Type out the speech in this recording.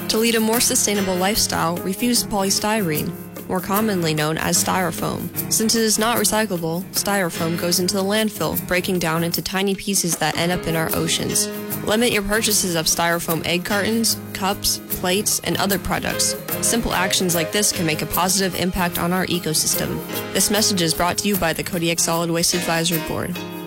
To lead a more sustainable lifestyle, refuse polystyrene, more commonly known as styrofoam. Since it is not recyclable, styrofoam goes into the landfill, breaking down into tiny pieces that end up in our oceans. Limit your purchases of styrofoam egg cartons, cups, plates, and other products. Simple actions like this can make a positive impact on our ecosystem. This message is brought to you by the Kodiak Solid Waste Advisory Board.